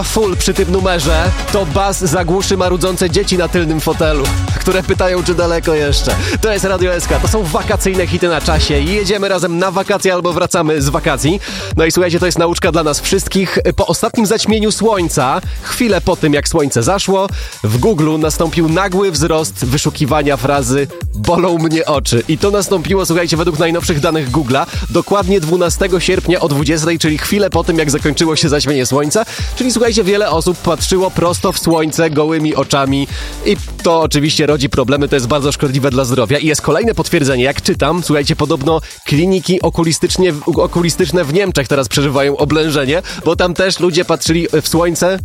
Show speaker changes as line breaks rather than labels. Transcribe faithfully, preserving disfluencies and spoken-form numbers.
full przy tym numerze, to bas zagłuszy marudzące dzieci na tylnym fotelu, które pytają, czy daleko jeszcze. To jest Radio S K, to są wakacyjne hity na czasie. Jedziemy razem na wakacje albo wracamy z wakacji. No i słuchajcie, to jest nauczka dla nas wszystkich. Po ostatnim zaćmieniu słońca, chwilę po tym jak słońce zaszło, w Google nastąpił nagły wzrost wyszukiwania frazy bolą mnie oczy. I to nastąpiło, słuchajcie, według najnowszych danych Google'a, dokładnie dwunastego sierpnia o dwudziestej, czyli chwilę po tym jak zakończyło się zaćmienie słońca. Czyli słuchajcie, wiele osób patrzyło prosto w słońce gołymi oczami i to oczywiście rodzi problemy, to jest bardzo szkodliwe dla zdrowia. I jest kolejne potwierdzenie, jak czytam, słuchajcie, podobno kliniki okulistycznie, okulistyczne w Niemczech teraz przeżywają oblężenie, bo tam też ludzie patrzyli w słońce